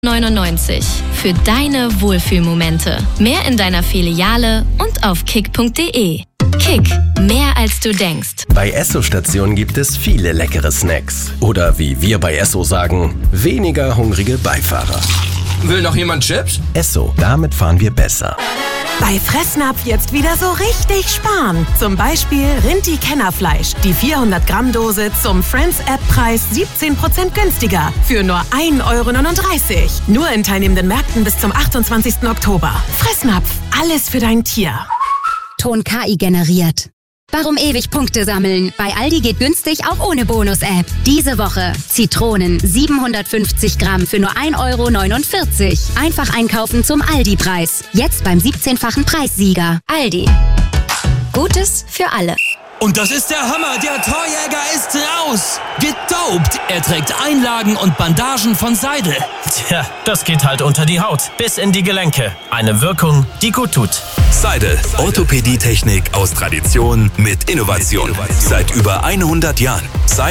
99 für deine Wohlfühlmomente. Mehr in deiner Filiale und auf kick.de. Kick, mehr als du denkst. Bei Esso-Stationen gibt es viele leckere Snacks. Oder wie wir bei Esso sagen, weniger hungrige Beifahrer. Will noch jemand Chips? Esso, damit fahren wir besser. Bei Fressnapf jetzt wieder so richtig sparen. Zum Beispiel Rinti-Kennerfleisch. Die 400-Gramm-Dose zum Friends-App-Preis 17% günstiger. Für nur 1,39 €. Nur in teilnehmenden Märkten bis zum 28. Oktober. Fressnapf, alles für dein Tier. Ton KI generiert. Warum ewig Punkte sammeln? Bei Aldi geht günstig auch ohne Bonus-App. Diese Woche Zitronen 750 Gramm für nur 1,49 €. Einfach einkaufen zum Aldi-Preis. Jetzt beim 17-fachen Preissieger. Aldi. Gutes für alle. Und das ist der Hammer, der Torjäger ist raus. Gedopt. Er trägt Einlagen und Bandagen von Seidel. Tja, das geht halt unter die Haut, bis in die Gelenke. Eine Wirkung, die gut tut. Seidel. Orthopädie-Technik aus Tradition mit Innovation. Seit über 100 Jahren.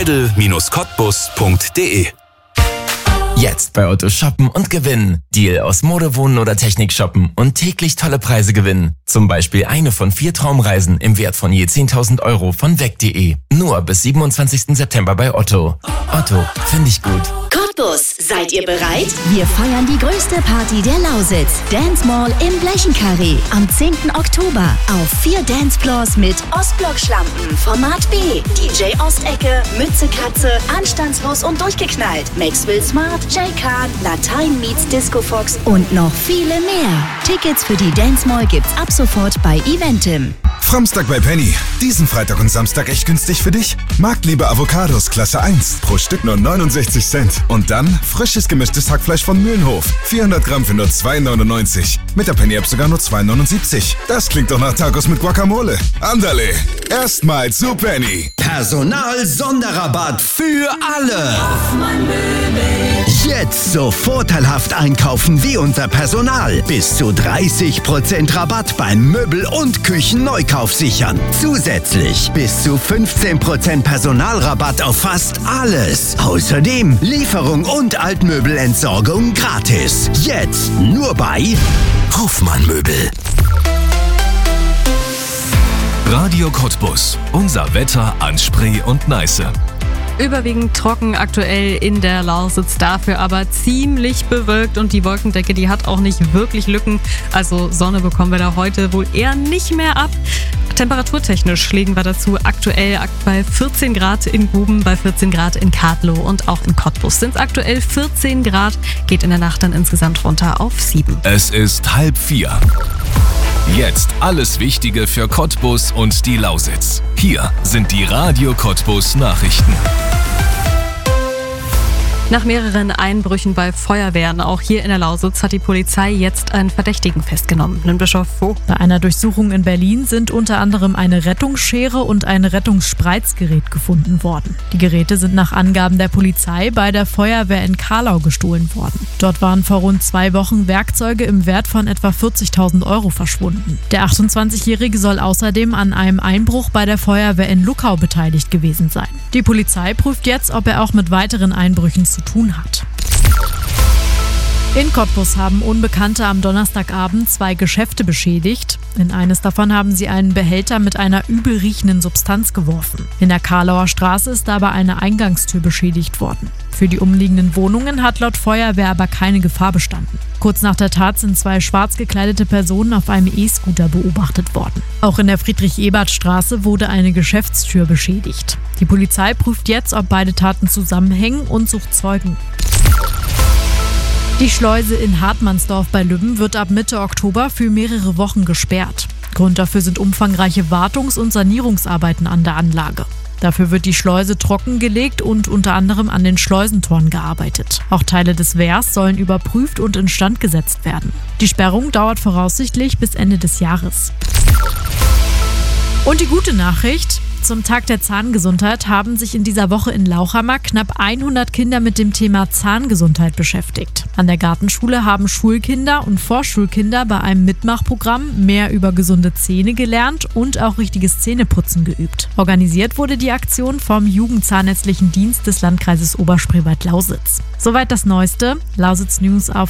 Seidel-cottbus.de. Jetzt bei Otto shoppen und gewinnen. Deal aus Mode, Wohnen oder Technik shoppen und täglich tolle Preise gewinnen. Zum Beispiel eine von 4 Traumreisen im Wert von je 10.000 € von weg.de. Nur bis 27. September bei Otto. Otto, finde ich gut. Cottbus, seid ihr bereit? Wir feiern die größte Party der Lausitz. Dance Mall im Blechenkarree. Am 10. Oktober. Auf 4 Dancefloors mit Ostblock-Schlampen, Format B, DJ Ostecke, Mütze Katze, Anstandslos und durchgeknallt, Maxwell Smart, J-Khan, Latein meets Disco Fox und noch viele mehr. Tickets für die Dance Mall gibt's ab sofort bei Eventim. Framstag bei Penny. Diesen Freitag und Samstag echt günstig für dich? Marktliebe Avocados Klasse 1. Pro Stück nur 69 Cent. Und dann frisches gemischtes Hackfleisch von Mühlenhof. 400 Gramm für nur 2,99. Mit der Penny-App sogar nur 2,79. Das klingt doch nach Tacos mit Guacamole. Andale. Erstmal zu Penny. Personal-Sonderrabatt für alle. Jetzt so vorteilhaft einkaufen wie unser Personal. Bis zu 30% Rabatt beim Möbel- und Küchenneukauf sichern. Zusätzlich bis zu 15% Personalrabatt auf fast alles. Außerdem Lieferung und Altmöbelentsorgung gratis. Jetzt nur bei Hoffmann Möbel. Radio Cottbus. Unser Wetter an Spree und Neiße. Überwiegend trocken aktuell in der Lausitz, dafür aber ziemlich bewölkt und die Wolkendecke, die hat auch nicht wirklich Lücken. Also Sonne bekommen wir da heute wohl eher nicht mehr ab. Temperaturtechnisch liegen wir dazu aktuell bei 14 Grad in Guben, bei 14 Grad in Kadlow und auch in Cottbus sind es aktuell 14 Grad, geht in der Nacht dann insgesamt runter auf 7. Es ist 3:30. Jetzt alles Wichtige für Cottbus und die Lausitz. Hier sind die Radio Cottbus Nachrichten. Nach mehreren Einbrüchen bei Feuerwehren, auch hier in der Lausitz, hat die Polizei jetzt einen Verdächtigen festgenommen. Bischof, wo? Bei einer Durchsuchung in Berlin sind unter anderem eine Rettungsschere und ein Rettungsspreizgerät gefunden worden. Die Geräte sind nach Angaben der Polizei bei der Feuerwehr in Carlau gestohlen worden. Dort waren vor rund 2 Wochen Werkzeuge im Wert von etwa 40.000 € verschwunden. Der 28-Jährige soll außerdem an einem Einbruch bei der Feuerwehr in Luckau beteiligt gewesen sein. Die Polizei prüft jetzt, ob er auch mit weiteren Einbrüchen zu tun hat. In Cottbus haben Unbekannte am Donnerstagabend 2 Geschäfte beschädigt. In eines davon haben sie einen Behälter mit einer übel riechenden Substanz geworfen. In der Karlauer Straße ist dabei eine Eingangstür beschädigt worden. Für die umliegenden Wohnungen hat laut Feuerwehr aber keine Gefahr bestanden. Kurz nach der Tat sind 2 schwarz gekleidete Personen auf einem E-Scooter beobachtet worden. Auch in der Friedrich-Ebert-Straße wurde eine Geschäftstür beschädigt. Die Polizei prüft jetzt, ob beide Taten zusammenhängen und sucht Zeugen. Die Schleuse in Hartmannsdorf bei Lübben wird ab Mitte Oktober für mehrere Wochen gesperrt. Grund dafür sind umfangreiche Wartungs- und Sanierungsarbeiten an der Anlage. Dafür wird die Schleuse trockengelegt und unter anderem an den Schleusentoren gearbeitet. Auch Teile des Wehrs sollen überprüft und instand gesetzt werden. Die Sperrung dauert voraussichtlich bis Ende des Jahres. Und die gute Nachricht: Zum Tag der Zahngesundheit haben sich in dieser Woche in Lauchhammer knapp 100 Kinder mit dem Thema Zahngesundheit beschäftigt. An der Gartenschule haben Schulkinder und Vorschulkinder bei einem Mitmachprogramm mehr über gesunde Zähne gelernt und auch richtiges Zähneputzen geübt. Organisiert wurde die Aktion vom Jugendzahnärztlichen Dienst des Landkreises Oberspreewald-Lausitz. Soweit das Neueste. Lausitz News auf